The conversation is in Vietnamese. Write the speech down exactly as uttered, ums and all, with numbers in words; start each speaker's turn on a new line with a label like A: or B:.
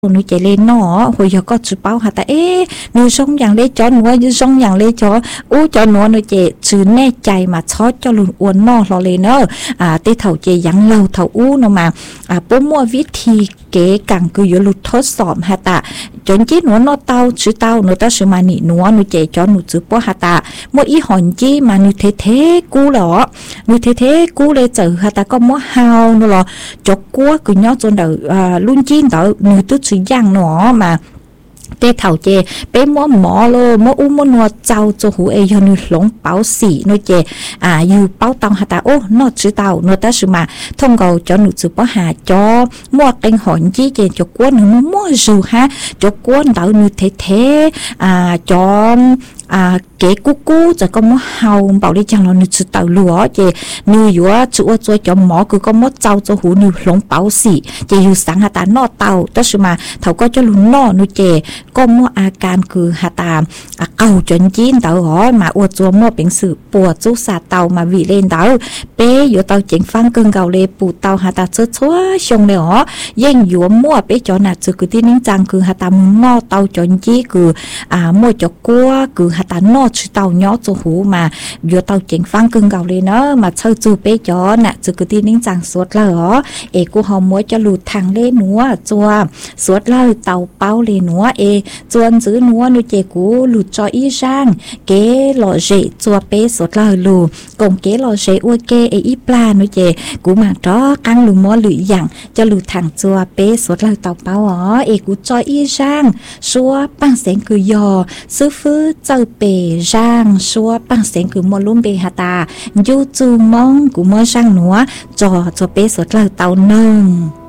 A: nó chạy lên nó hồi giờ có chữ báo hả ta ế nó sống dạng lấy chó nó như sống dạng lấy chó u cho nó nó chạy chữ nè chạy mà chó cho luôn uốn nó lo lên nữa à tê thầu chạy dạng lâu thầu u nó mà à bố mua viết thì kế càng cứ yếu lụt thốt sọm hả ta chọn chí nó nó tao chữ tao nó ta sự mà nị nó nó chạy cho nó chữ bố hả ta mua ý hòn chí mà nó thế thế cú lọ nó thế thế cú lên chữ hả ta có mua hao nó là chó cua cứ nhớ cho đầu luôn chín đầu nó tức chữ giang nó mà tê thầu chê bé mua mỏ lô mua u mua nua trâu cho hủ ấy cho nó lỏng bảo xỉ nó chê à yêu bảo tao hả ta ô nó chữ tao nó ta sự mà thông cầu cho nó chữ bảo hà cho mua kênh hòn chí chê cho quân nó mua dù ha cho quân tao nó thế thế à cho à kế cú cúจะก็มอเฮาเบาได้จังเรานึกถึงเต่าหลัวเจนิวอยู่ว่าชัวชัวจะหมอคือก็มอเจ้าจะหูนิวหลงเป๋าสิเจอยู่สังหาตานอเต่าแต่สมาเท่าก็จะลุนนอนูเจก็มออาการคือหาตามอ่ะเก่าจนจีนเต่าหอมาอวดจัวมอเป็นสื่อปวดจุสาเต่ามาวิเลนเต่าเป้อยู่เต่าเจ๋งฟังกึ่งเก่าเลยปูเต่าหาตาชัวชัวชงเลยหอยิ่งอยู่มัวเป้จอน่ะจะคือที่นิ่งจังคือหาตามนอเต่าจนจีคืออ่ามัวจะกัวคือหาตานอchữ tàu nhỏ cho hú mà vừa tàu chỉnh phăng cưng gạo lên nó mà chơi chú bé chó nè chú cứ tin đến chẳng suốt là ó ê cô họ muốn cho lụt thằng lên núa chua suốt là tàu bao lên núa ê chuan giữ núa nuôi chè cú lụt cho ý rang kế lò rễ chua bé suốt là lù cùng kế lò rễ ua kê ê ý pla nuôi chè cú mà đó căng lù mua lụi dặn cho lụt thằng chua bé suốt là tàu bao ó ê cú cho ý rang xua bằng sáng cứ giò sư phứ chơi bề rang xua bằng sáng cứ mua luôn bề hà ta du chu mong của mua rang núa cho cho bé suốt là tàu nông